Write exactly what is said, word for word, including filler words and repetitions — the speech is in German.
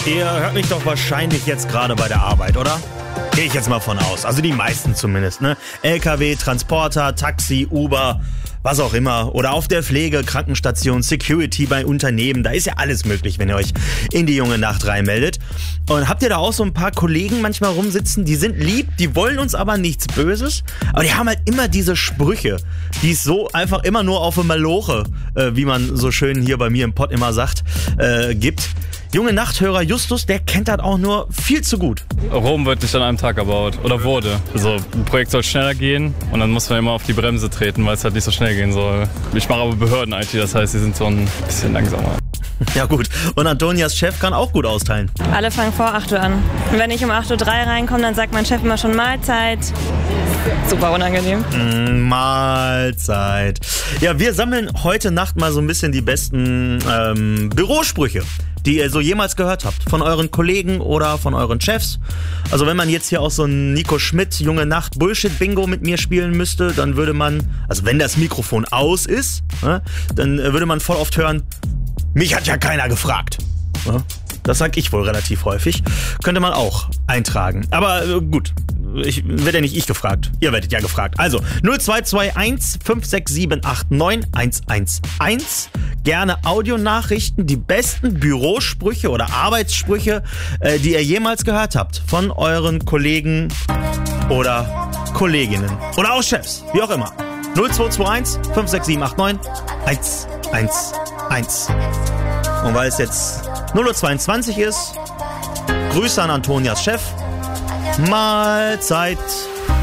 Ihr hört mich doch wahrscheinlich jetzt gerade bei der Arbeit, oder? Gehe ich jetzt mal von aus. Also die meisten zumindest, ne? L K W, Transporter, Taxi, Uber, was auch immer. Oder auf der Pflege, Krankenstation, Security bei Unternehmen. Da ist ja alles möglich, wenn ihr euch in die junge Nacht reinmeldet. Und habt ihr da auch so ein paar Kollegen manchmal rumsitzen, die sind lieb, die wollen uns aber nichts Böses. Aber die haben halt immer diese Sprüche, die es so einfach immer nur auf eine Maloche, äh, wie man so schön hier bei mir im Pod immer sagt, äh, gibt. Junge Nachthörer Justus, der kennt das auch nur viel zu gut. Rom wird nicht an einem Tag erbaut oder wurde. Also ein Projekt soll schneller gehen und dann muss man immer auf die Bremse treten, weil es halt nicht so schnell gehen soll. Ich mache aber Behörden-I T, das heißt, sie sind so ein bisschen langsamer. Ja gut, und Antonias Chef kann auch gut austeilen. Alle fangen vor acht Uhr an. Und wenn ich um acht Uhr drei reinkomme, dann sagt mein Chef immer schon Mahlzeit. Super unangenehm. Mm, Mahlzeit. Ja, wir sammeln heute Nacht mal so ein bisschen die besten ähm, Bürosprüche, die ihr so jemals gehört habt. Von euren Kollegen oder von euren Chefs. Also wenn man jetzt hier auch so ein Nico Schmidt Junge Nacht Bullshit-Bingo mit mir spielen müsste, dann würde man, also wenn das Mikrofon aus ist, ne, dann würde man voll oft hören, mich hat ja keiner gefragt. Ja, das sag ich wohl relativ häufig. Könnte man auch eintragen. Aber äh, gut, ich werde ja nicht ich gefragt. Ihr werdet ja gefragt. Also null zwei zwei eins fünf sechs sieben acht neun eins eins eins. Gerne Audionachrichten, die besten Bürosprüche oder Arbeitssprüche, äh, die ihr jemals gehört habt von euren Kollegen oder Kolleginnen. Oder auch Chefs, wie auch immer. null zwei zwei eins fünf sechs sieben acht neun eins eins eins. Und weil es jetzt null Uhr zweiundzwanzig ist, Grüße an Antonias Chef. Mahlzeit.